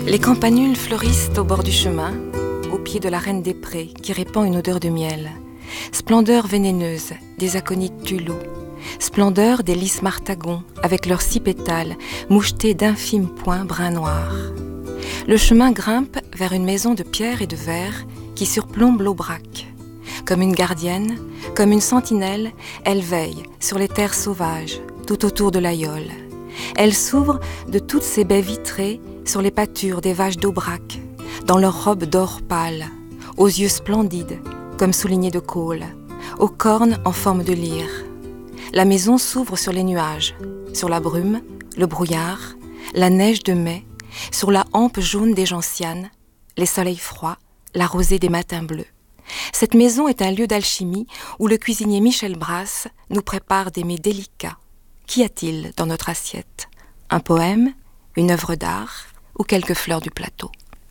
Les campanules fleurissent au bord du chemin, au pied de la reine des prés qui répand une odeur de miel. Splendeur vénéneuse des aconites du loup. Splendeur des lys martagons avec leurs 6 pétales mouchetés d'infimes points brun-noir. Le chemin grimpe vers une maison de pierre et de verre qui surplombe l'Aubrac. Comme une gardienne, comme une sentinelle, elle veille sur les terres sauvages, tout autour de l'Aïole. Elle s'ouvre de toutes ses baies vitrées sur les pâtures des vaches d'Aubrac, dans leurs robes d'or pâle, aux yeux splendides, comme soulignés de colle, aux cornes en forme de lyre. La maison s'ouvre sur les nuages, sur la brume, le brouillard, la neige de mai, sur la hampe jaune des gentianes, les soleils froids, la rosée des matins bleus. Cette maison est un lieu d'alchimie où le cuisinier Michel Brasse nous prépare des mets délicats. Qu'y a-t-il dans notre assiette ? Un poème, une œuvre d'art ou quelques fleurs du plateau ?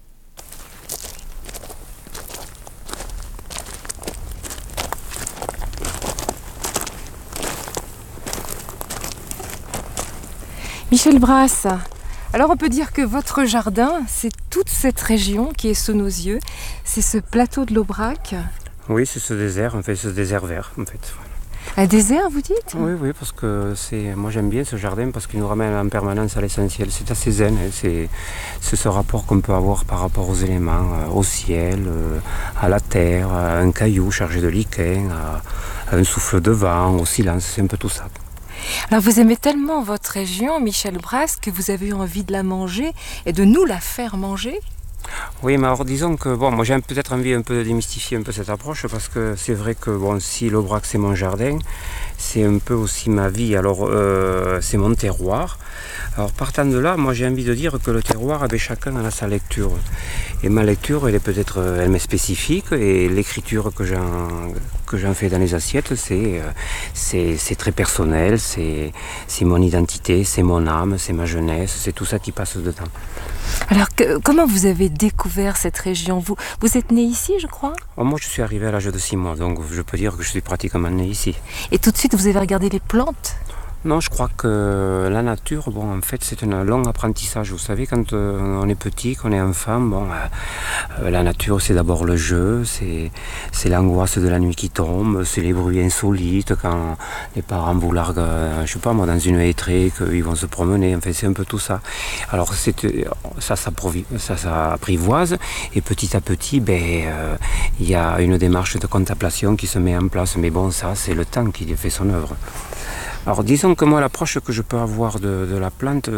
Michel Brasse, alors on peut dire que votre jardin, c'est toute cette région qui est sous nos yeux, c'est ce plateau de l'Aubrac. Oui, c'est ce désert, en fait, ce désert vert, en fait. Un désert, vous dites ? Oui, parce que moi j'aime bien ce jardin parce qu'il nous ramène en permanence à l'essentiel. C'est assez zen, hein. C'est ce rapport qu'on peut avoir par rapport aux éléments, au ciel, à la terre, à un caillou chargé de lichen, à un souffle de vent, au silence, c'est un peu tout ça. Alors vous aimez tellement votre région, Michel Brasse, que vous avez eu envie de la manger et de nous la faire manger ? Oui, mais alors disons que moi j'ai peut-être envie un peu de démystifier un peu cette approche parce que c'est vrai que si l'Aubrac c'est mon jardin, c'est un peu aussi ma vie, alors c'est mon terroir. Alors partant de là, moi j'ai envie de dire que le terroir, chacun a sa lecture. Et ma lecture, elle m'est spécifique et l'écriture que j'en fais dans les assiettes, c'est très personnel, c'est mon identité, c'est mon âme, c'est ma jeunesse, c'est tout ça qui passe dedans. Alors, comment vous avez découvert cette région ? Vous êtes né ici, je crois ? Moi, je suis arrivé à l'âge de 6 mois, donc je peux dire que je suis pratiquement né ici. Et tout de suite, vous avez regardé les plantes ? Non, je crois que la nature, en fait, c'est un long apprentissage. Vous savez, quand on est petit, qu'on est enfant, la nature, c'est d'abord le jeu, c'est l'angoisse de la nuit qui tombe, c'est les bruits insolites quand les parents vous larguent, je sais pas moi, dans une hêtraie, qu'ils vont se promener. Enfin, c'est un peu tout ça. Alors, ça s'apprivoise, et petit à petit, il y a une démarche de contemplation qui se met en place. Mais ça, c'est le temps qui fait son œuvre. Alors disons que moi l'approche que je peux avoir de la plante,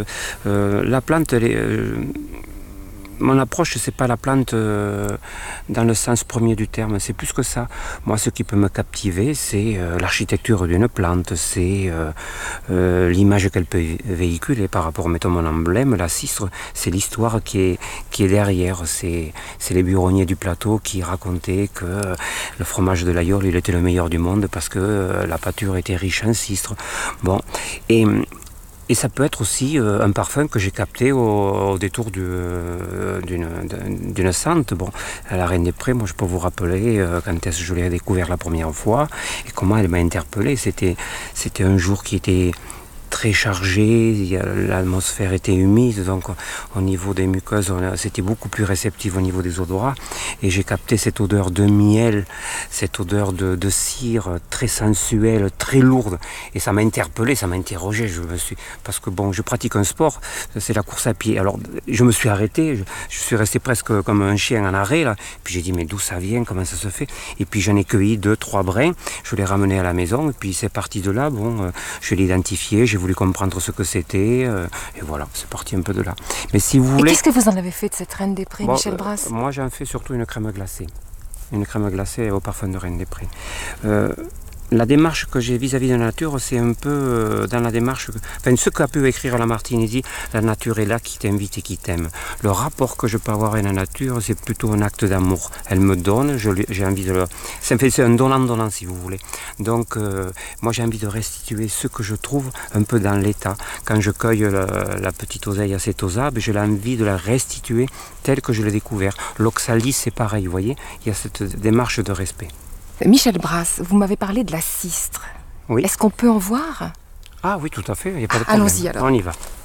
mon approche c'est pas la plante dans le sens premier du terme, c'est plus que ça. Moi ce qui peut me captiver c'est l'architecture d'une plante, c'est l'image qu'elle peut véhiculer par rapport, mettons mon emblème, la cistre, c'est l'histoire qui est derrière, c'est les buronniers du plateau qui racontaient que le fromage de l'Aïole il était le meilleur du monde parce que la pâture était riche en cistre. Et ça peut être aussi un parfum que j'ai capté au détour d'une sente. À la Reine des Prés, moi je peux vous rappeler quand est-ce que je l'ai découvert la première fois et comment elle m'a interpellé. C'était un jour qui était très chargé, l'atmosphère était humide, donc au niveau des muqueuses, c'était beaucoup plus réceptif au niveau des odorats. Et j'ai capté cette odeur de miel, cette odeur de cire très sensuelle, très lourde. Et ça m'a interpellé, ça m'a interrogé. Parce que je pratique un sport, c'est la course à pied. Alors je me suis arrêté, je suis resté presque comme un chien en arrêt là. Puis j'ai dit mais d'où ça vient, comment ça se fait ? Et puis j'en ai cueilli 2-3 brins, je l'ai ramené à la maison. Et puis c'est parti de là. Je l'ai identifié, j'ai voulu comprendre ce que c'était, et voilà, c'est parti un peu de là. Mais si vous voulez... Et qu'est-ce que vous en avez fait de cette Reine des Prés, Michel Brasse ? Moi, j'en fais surtout une crème glacée. Une crème glacée au parfum de Reine des Prés. La démarche que j'ai vis-à-vis de la nature, c'est un peu dans la démarche... ce qu'a pu écrire Lamartine, il dit « La nature est là qui t'invite et qui t'aime ». Le rapport que je peux avoir avec la nature, c'est plutôt un acte d'amour. Elle me donne, j'ai envie de le... C'est un donnant-donnant, si vous voulez. Donc, moi, j'ai envie de restituer ce que je trouve un peu dans l'état. Quand je cueille la petite oseille acétosa, j'ai envie de la restituer telle que je l'ai découvert. L'oxalis, c'est pareil, vous voyez. Il y a cette démarche de respect. Michel Brasse, vous m'avez parlé de la cistre. Oui. Est-ce qu'on peut en voir ? Ah oui, tout à fait, il n'y a pas de problème. Allons-y alors. On y va.